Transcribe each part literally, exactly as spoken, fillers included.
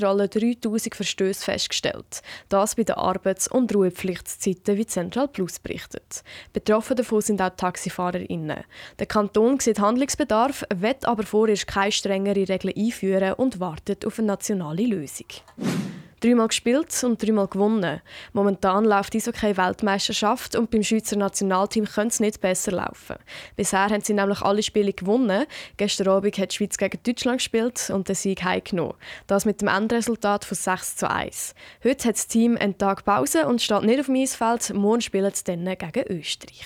Rolle dreitausend Verstöße festgestellt. Das bei den Arbeits- und Ruhepflichtszeiten, wie Central Plus berichtet. Betroffen davon sind auch TaxifahrerInnen. Der Kanton sieht Handlungsbedarf, will aber vorerst keine strengere Regeln einführen und wartet auf eine nationale Lösung. Dreimal gespielt und dreimal gewonnen. Momentan läuft die Eishockey-Weltmeisterschaft und beim Schweizer Nationalteam könnte es nicht besser laufen. Bisher haben sie nämlich alle Spiele gewonnen. Gestern Abend hat die Schweiz gegen Deutschland gespielt und den Sieg heimgenommen. Das mit dem Endresultat von sechs zu eins. Heute hat das Team einen Tag Pause und steht nicht auf dem Eisfeld. Morgen spielen sie dann gegen Österreich.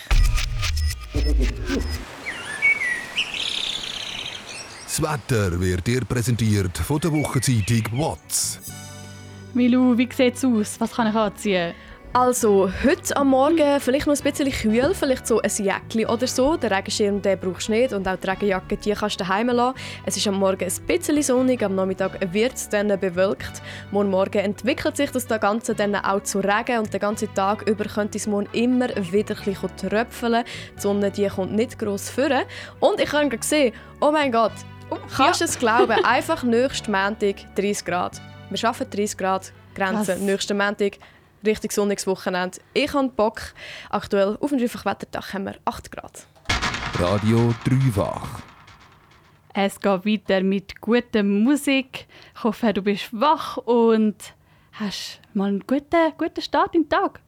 Das Wetter wird dir präsentiert von der Wochenzeitung «Watts». Milu, wie sieht es aus? Was kann ich anziehen? Also, heute am Morgen vielleicht noch ein bisschen kühl, vielleicht so ein Jäckchen oder so. Den Regenschirm den brauchst du nicht und auch die Regenjacke die kannst du daheim lassen. Es ist am Morgen ein bisschen sonnig, am Nachmittag wird es dann bewölkt. Morgen Morgen entwickelt sich das Ganze dann auch zu Regen und den ganzen Tag über könnte es morgen immer wieder ein bisschen tröpfeln. Die Sonne die kommt nicht gross vor. Und ich habe gesehen, oh mein Gott, kannst du ja. es glauben, einfach nächsten Montag dreißig Grad. Wir arbeiten dreißig Grad, Grenze. Was? Nächsten Montag, richtig sonniges Wochenende. Ich habe Bock. Aktuell auf dem Dreifachwetterdach haben wir acht Grad. Radio Dreifach. Es geht weiter mit guter Musik. Ich hoffe, du bist wach und hast mal einen guten, guten Start in den Tag.